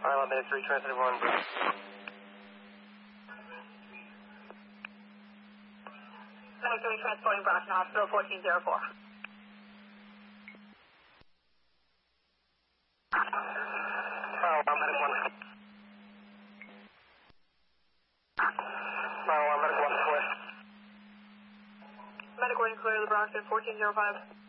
Medic 3, translated 1. Medic 3 transporting Brockton Hospital 1404. Medic 1. Medic 1 clear. Medic 1 clear to Brockton 1405.